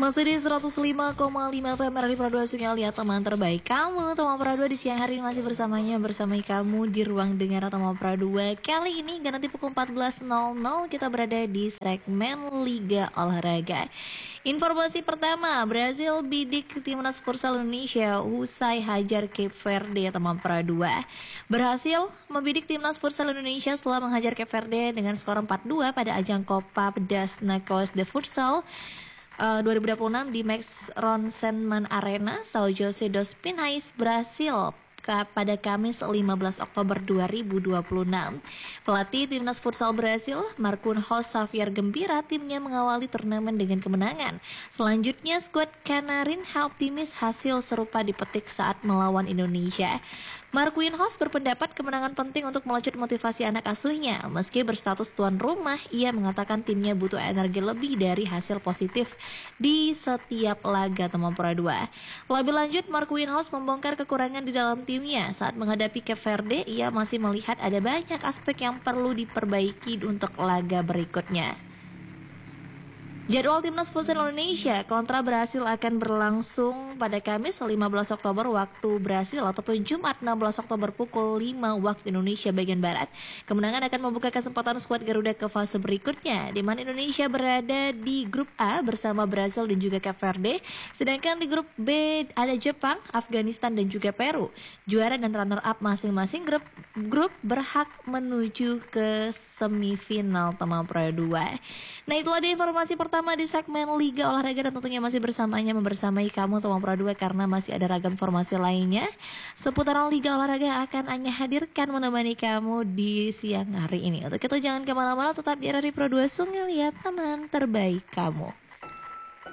Masih di 105,5 FM Radio Pro 2 Sungai Lihat teman terbaik kamu. Teman Pro 2 di siang hari ini masih bersama kamu di ruang dengar Teman Pro 2. Kali ini hingga nanti pukul 14.00 kita berada di segmen Liga Olahraga. Informasi pertama, Brazil bidik timnas futsal Indonesia usai hajar Cape Verde Teman Pro 2. Berhasil membidik timnas futsal Indonesia setelah menghajar Cape Verde dengan skor 4-2 pada ajang Copa das Nações de Futsal 2026 di Max Ronsenman Arena, São José dos Pinhais, Brasil pada Kamis 15 Oktober 2026. Pelatih timnas futsal Brasil, Marcunhos Xavier gembira timnya mengawali turnamen dengan kemenangan. Selanjutnya, skuad Canarinha optimis hasil serupa dipetik saat melawan Indonesia. Marcunhos berpendapat kemenangan penting untuk melanjut motivasi anak asuhnya. Meski berstatus tuan rumah, ia mengatakan timnya butuh energi lebih dari hasil positif di setiap laga Teman Pro 2. Lebih lanjut, Marcunhos membongkar kekurangan di dalam timnya. Saat menghadapi Cape Verde, ia masih melihat ada banyak aspek yang perlu diperbaiki untuk laga berikutnya. Jadwal timnas futsal Indonesia kontra Brasil akan berlangsung pada Kamis 15 Oktober waktu Brasil ataupun Jumat 16 Oktober pukul 5 waktu Indonesia bagian Barat. Kemenangan akan membuka kesempatan skuad Garuda ke fase berikutnya, di mana Indonesia berada di grup A bersama Brasil dan juga Cape Verde. Sedangkan di grup B ada Jepang, Afghanistan dan juga Peru. Juara dan runner up masing-masing grup berhak menuju ke semifinal Teman Pro 2. Nah, itulah dia informasi pertama di segmen Liga Olahraga, dan tentunya masih membersamai kamu Teman Pro 2 karena masih ada ragam informasi lainnya seputaran Liga Olahraga akan Anya hadirkan menemani kamu di siang hari ini. Untuk itu jangan kemana-mana, tetap di Radio Pro 2 Sungai Lihat teman terbaik kamu.